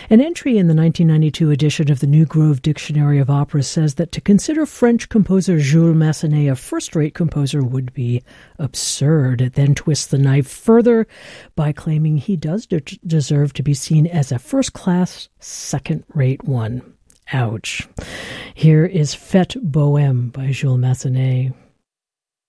An entry in the 1992 edition of the New Grove Dictionary of Opera says that to consider French composer Jules Massenet a first-rate composer would be absurd. It then twists the knife further by claiming he does deserve to be seen as a first-class, second-rate one. Ouch. Here is Fête Bohème by Jules Massenet.